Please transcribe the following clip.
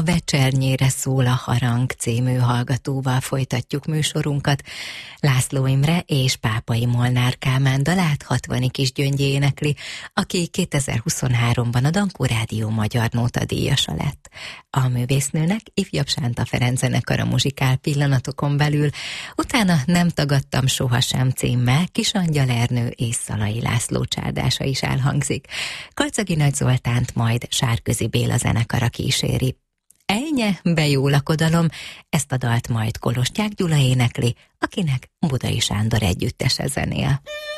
Vecsernyére szól a harang című hallgatóval folytatjuk műsorunkat. László Imre és Pápai Molnár Kálmán dalát 60 Kisgyöngyi énekli, aki 2023-ban a Dankó Rádió magyar nótadíjasa lett. A művésznőnek Ifjabb Sánta Ferenc zenekara muzsikál pillanatokon belül, utána Nem tagadtam sohasem címmel Kis Angyal Ernő és Szalai László csárdása is elhangzik. Kalczagi Nagy Zoltánt majd Sárközi Béla zenekara kíséri. Ejnye, be jó lakodalom, ezt a dalt majd Kolostyák Gyula énekli, akinek Budai Sándor együttese zenél.